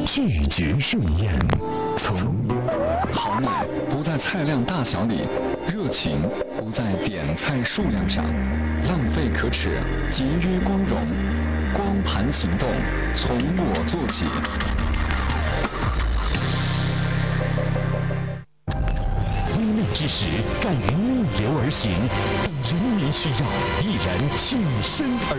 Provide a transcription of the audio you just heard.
拒绝盛宴。 豪迈不在菜量大小里，热情不在点菜数量上，浪费可耻，节约光荣，光盘行动，从我做起。 危难之时，敢于逆流而行，当人民需要，毅然挺身而